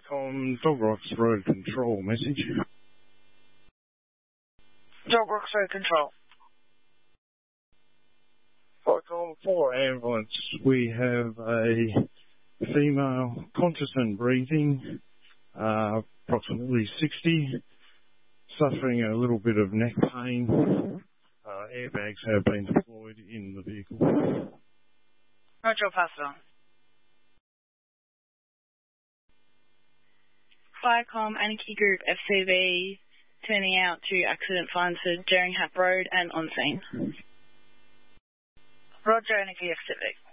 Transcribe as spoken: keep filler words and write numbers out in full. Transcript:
FICOM Dog Rocks Road Control message. Dog Rocks Road Control. FICOM for ambulance. We have a female conscious and breathing, uh, approximately sixty, suffering a little bit of neck pain. Uh, airbags have been deployed in the vehicle. Roger, I'll pass it on. FICOM Anarchy Group F C V turning out to accident finds for Jerringhap Road and on scene. Roger, Anarchy F C V.